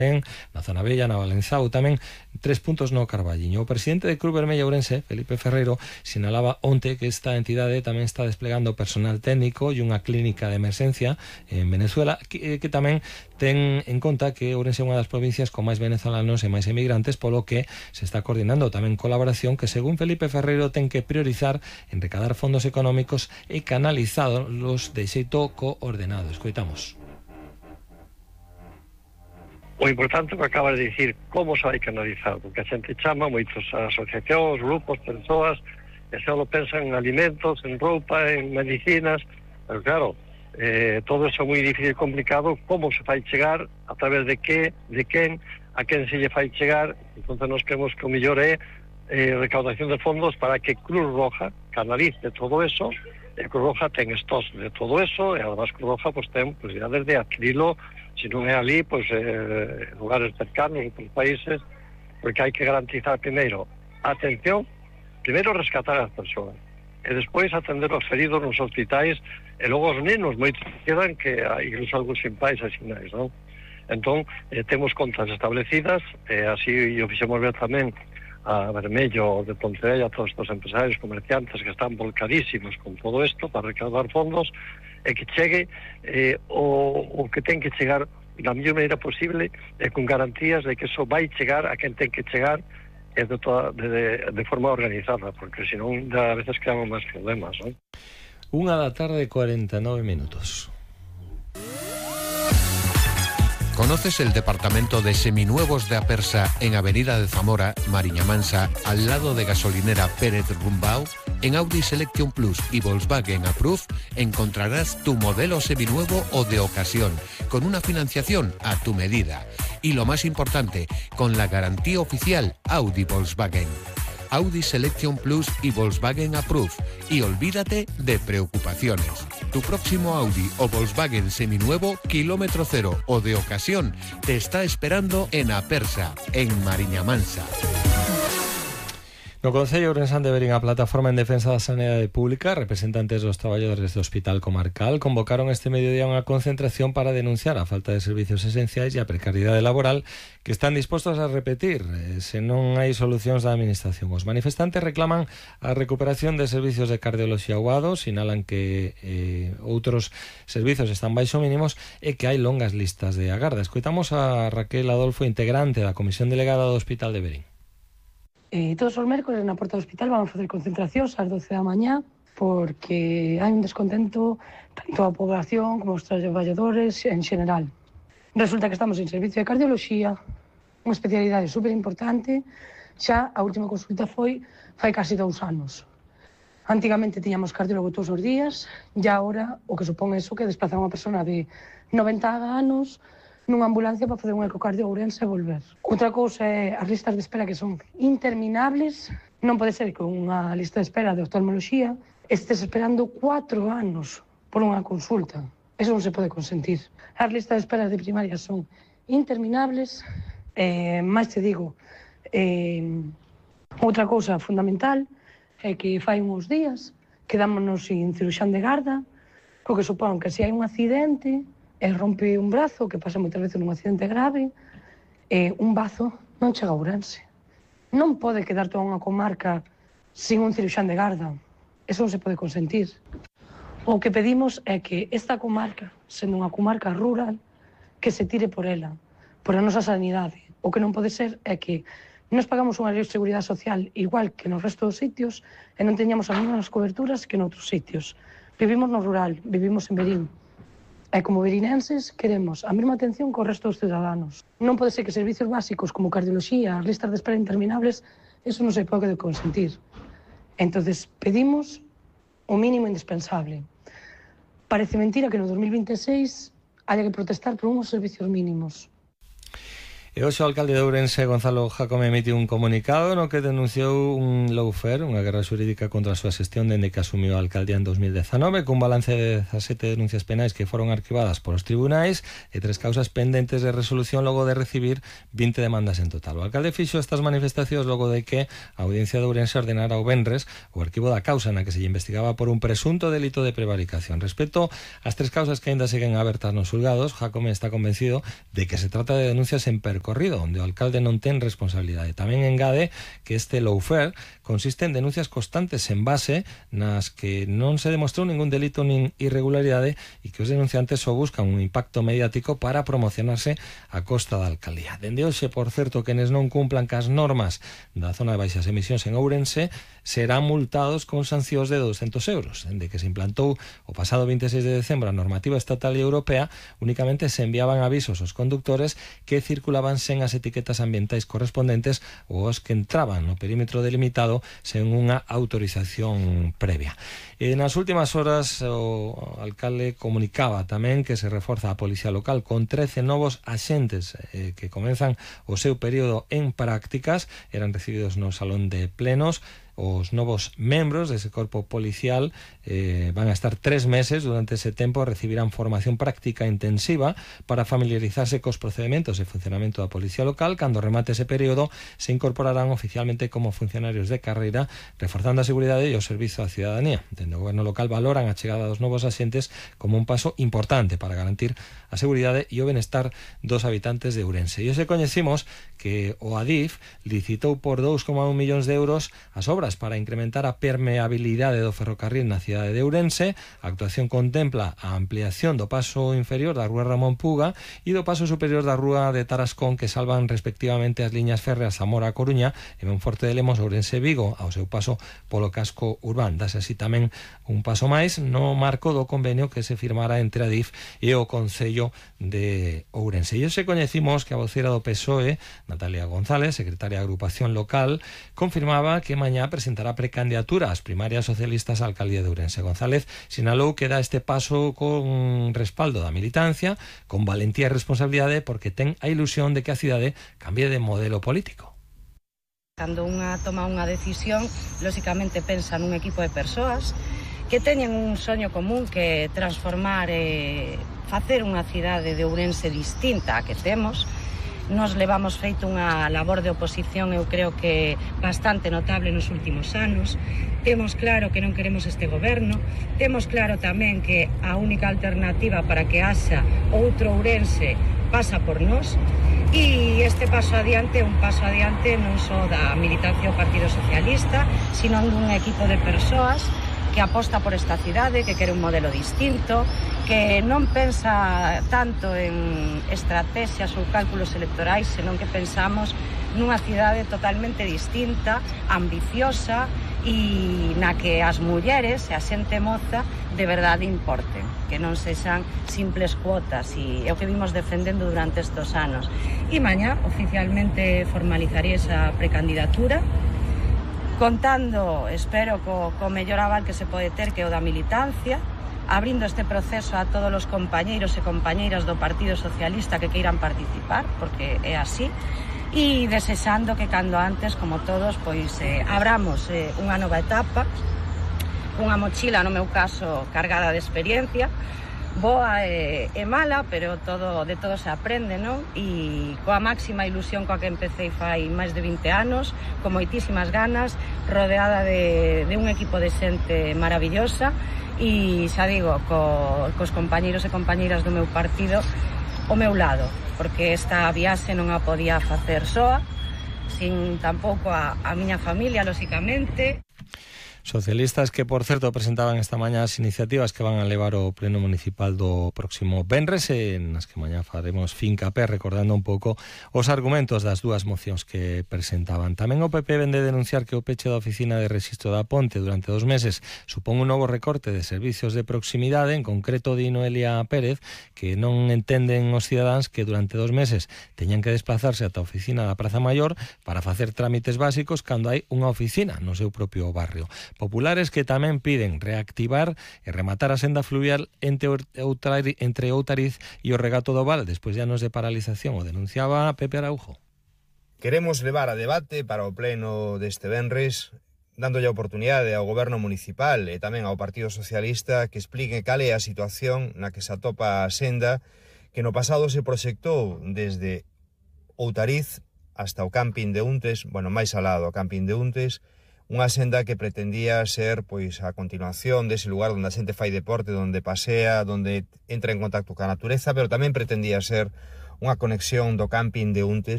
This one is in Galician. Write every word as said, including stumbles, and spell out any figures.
na zona Bella, na Valenzao, tamén tres puntos no Carballiño. O presidente de Cruz Vermella Ourense, Felipe Ferreiro, sinalaba onte que esta entidade tamén está desplegando personal técnico e unha clínica de emerxencia en Venezuela, que, que tamén ten en conta que Ourense é unha das provincias con máis venezolanos e máis emigrantes, polo que se está coordinando tamén colaboración que, según Felipe Ferreiro, ten que priorizar en recadar fondos económicos e canalizados de xeito coordenado. Escoitamos. O importante que acabas de dicir, como se vai canalizar, porque a xente chama, moitos asociacións, grupos, persoas, e só pensan en alimentos, en roupa, en medicinas, pero claro, eh, todo eso é moi difícil e complicado, como se vai chegar, a través de que, de quen, a quen se lle vai chegar. Entón nos creemos que o mellor é eh, recaudación de fondos para que Cruz Roja canalice todo eso, e Cruz Roja ten estos de todo eso, e además Cruz Roja pues, ten posibilidades de adquirilo, se non é ali, pues, eh, en lugares cercanos, en outros países, porque hai que garantizar primeiro atención, primeiro rescatar as persoas, e despois atender os feridos nos hospitais, e logo os nenos, moitos quedan que hai incluso algúns sin pais e sinais, non? Entón, eh, temos contas establecidas, e así o fixemos ver tamén a Vermello de Pontevedra, a todos estos empresarios, comerciantes que están volcadísimos con todo isto para recaudar fondos, e que chegue eh, o, o que ten que chegar da mellor maneira posible e con garantías de que eso vai chegar a quen ten que chegar e de, toda, de, de, de forma organizada, porque senón a veces creamos máis problemas, non? Unha da tarde, cuarenta y nueve minutos. ¿Conoces el departamento de seminuevos de Apersa en Avenida de Zamora, Mariña Mansa, al lado de gasolinera Pérez Rumbao? En Audi Selection Plus y Volkswagen Approve encontrarás tu modelo seminuevo o de ocasión, con una financiación a tu medida. Y lo más importante, con la garantía oficial Audi Volkswagen. Audi Selection Plus y Volkswagen Approve. Y olvídate de preocupaciones. Tu próximo Audi o Volkswagen seminuevo, kilómetro cero o de ocasión, te está esperando en Apersa, en Mariña Mansa. No Concello Ourensán de Verín, a Plataforma en Defensa da Sanidade Pública, representantes dos traballadores do Hospital Comarcal, convocaron este mediodía unha concentración para denunciar a falta de servicios esenciais e a precariedade laboral que están dispostos a repetir eh, se non hai solucións da Administración. Os manifestantes reclaman a recuperación de servicios de cardioloxía aguados, sinalan que eh, outros servicios están baixo mínimos e que hai longas listas de agarda. Escoitamos a Raquel Adolfo, integrante da Comisión Delegada do Hospital de Verín. Eh, todos os mércores na porta do hospital van a facer concentracións ás doce da mañá porque hai un descontento tanto a población como os traballadores en xeral. Resulta que estamos en servicio de cardioloxía, unha especialidade super importante. Xa a última consulta foi fai casi dous anos. Antigamente tiñamos cardiólogo todos os días, e agora o que supón eso que desplazar unha persona de noventa anos nunha ambulancia para facer un ecocardio a Ourense e volver. Outra cousa é as listas de espera que son interminables. Non pode ser que unha lista de espera de oftalmoloxía estés esperando cuatro anos por unha consulta. Eso non se pode consentir. As listas de espera de primaria son interminables. Eh, máis te digo, eh, outra cousa fundamental é que fai uns días quedámonos sin ciruxán de garda, o que supón que se hai un accidente e rompe un brazo, que pasa moitas veces nun accidente grave, e un bazo non chega a Ourense. Non pode quedar toda unha comarca sin un ciruxán de garda. Eso non se pode consentir. O que pedimos é que esta comarca, sendo unha comarca rural, que se tire por ela, por a nosa sanidade. O que non pode ser é que nos pagamos unha lei de seguridade social igual que nos resto dos sitios e non teñamos as mesmas coberturas que noutros sitios. Vivimos no rural, vivimos en Verín. E como verinenses queremos a mesma atención co resto dos ciudadanos. Non pode ser que servicios básicos como cardioloxía, as listas de espera interminables, eso non se pode consentir. Entonces pedimos o mínimo indispensable. Parece mentira que no dos mil veintiséis haya que protestar por unhos servicios mínimos. E hoxe o alcalde de Ourense, Gonzalo Jácome, emitiu un comunicado no que denunciou un lawfare, unha guerra xurídica contra a súa xestión dende que asumiu a alcaldía en dos mil dezanove, cun balance de dezasete denuncias penais que foron arquivadas polos tribunais e tres causas pendentes de resolución logo de recibir vinte demandas en total. O alcalde fixo estas manifestacións logo de que a Audiencia de Ourense ordenara o venres o arquivo da causa na que se lle investigaba por un presunto delito de prevaricación. Respecto ás tres causas que aínda seguen abertas nos xulgados, Jácome está convencido de que se trata de denuncias en percorrido, onde o alcalde non ten responsabilidade. Tamén engade que este lawfare consiste en denuncias constantes en base nas que non se demostrou ningún delito nin irregularidade e que os denunciantes só buscan un impacto mediático para promocionarse a costa da alcaldía. Dende hoxe, por certo, quenes non cumplan cas normas da zona de baixas emisións en Ourense serán multados con sancións de douscentos euros. Dende que se implantou o pasado vinte e seis de decembro a normativa estatal e europea, únicamente se enviaban avisos aos conductores que circulaban sen as etiquetas ambientais correspondentes ou os que entraban no perímetro delimitado sen unha autorización previa. E nas últimas horas o alcalde comunicaba tamén que se reforza a policía local con trece novos axentes eh, que comenzan o seu período en prácticas, eran recibidos no salón de plenos. Os novos membros dese corpo policial eh, van a estar tres meses. Durante ese tempo recibirán formación práctica intensiva para familiarizarse cos procedementos e funcionamento da policía local. Cando remate ese período se incorporarán oficialmente como funcionarios de carreira, reforzando a seguridade e o servizo á cidadanía. Dende o goberno local valoran a chegada dos novos axentes como un paso importante para garantir a seguridade e o benestar dos habitantes de Ourense. E hoxe coñecimos que o Adif licitou por dous coma un millóns de euros as obras para incrementar a permeabilidade do ferrocarril na cidade de Ourense. A actuación contempla a ampliación do paso inferior da rúa Ramón Puga e do paso superior da rúa de Tarascón, que salvan respectivamente as liñas férreas Zamora a Coruña e Monforte de Lemos Ourense Vigo ao seu paso polo casco urbán. Dase así tamén un paso máis no marco do convenio que se firmará entre a Adif e o Concello de Ourense. E hoxe coñecimos que a vocera do P S O E, Natalia González, secretaria de Agrupación Local, confirmaba que mañá presentará precandidatura ás primarias socialistas á alcaldía de Ourense. González sinalou que dá este paso con respaldo da militancia, con valentía e responsabilidade, porque ten a ilusión de que a cidade cambie de modelo político. Cando unha toma unha decisión, lóxicamente pensa nun equipo de persoas que teñen un soño común, que transformar e facer unha cidade de Ourense distinta a que temos. Nos levamos feito unha labor de oposición, eu creo que bastante notable nos últimos anos. Temos claro que non queremos este goberno, temos claro tamén que a única alternativa para que haxa outro Ourense pasa por nós, e este paso adiante é un paso adiante non só da militancia do Partido Socialista, sino dun equipo de persoas que aposta por esta cidade, que quere un modelo distinto, que non pensa tanto en estrategias ou cálculos electorais, senón que pensamos nunha cidade totalmente distinta, ambiciosa, e na que as mulleres e a xente moza de verdade importen, que non sexan simples cuotas, e é o que vimos defendendo durante estes anos. E mañá oficialmente formalizaré esa precandidatura, contando, espero, co, co mellor aval que se pode ter, que o da militancia, abrindo este proceso a todos os compañeiros e compañeiras do Partido Socialista que queiran participar, porque é así, e desexando que cando antes, como todos, pois eh, abramos eh, unha nova etapa, unha mochila, no meu caso, cargada de experiencia, boa e, e mala, pero todo de todo se aprende, non? E coa máxima ilusión coa que empecé fai máis de vinte anos, con moitísimas ganas, rodeada de, de un equipo de xente maravillosa, e xa digo, co, cos compañeiros e compañeiras do meu partido ao meu lado, porque esta viaxe non a podía facer soa, sin tampouco a, a miña familia, lóxicamente. Socialistas que, por certo, presentaban esta mañá as iniciativas que van a levar ao pleno municipal do próximo venres, e nas que mañá faremos fincapé recordando un pouco os argumentos das dúas mocións que presentaban. Tamén o P P vende denunciar que o peche da oficina de rexistro da Ponte durante dos meses supón un novo recorte de servicios de proximidade. En concreto, di Noelia Pérez que non entenden os cidadáns que durante dos meses teñan que desplazarse ata a oficina da Praza Maior para facer trámites básicos cando hai unha oficina no seu propio barrio. Populares que tamén piden reactivar e rematar a senda fluvial entre Outariz e o regato do Val despois de anos de paralización, o denunciaba Pepe Araujo. Queremos levar a debate para o pleno deste venres, dándolle a oportunidade ao Goberno Municipal e tamén ao Partido Socialista que explique cal é a situación na que se atopa a senda que no pasado se proxectou desde Outariz hasta o camping de Untes, bueno, máis alado ao camping de Untes, unha senda que pretendía ser pois a continuación dese lugar onde a xente fai deporte, onde pasea, onde entra en contacto ca natureza, pero tamén pretendía ser unha conexión do camping de Untes